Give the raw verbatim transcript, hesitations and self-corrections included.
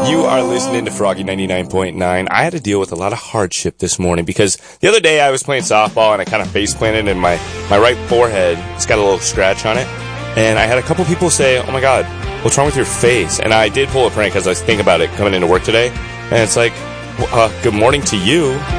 You are listening to Froggy ninety-nine point nine. I had to deal with a lot of hardship this morning because the other day I was playing softball and I kind of face planted and my, my right forehead, it's got a little scratch on it. And I had a couple people say, oh my God, what's wrong with your face? And I did pull a prank because I was thinking about it coming into work today. And it's like, uh, good morning to you.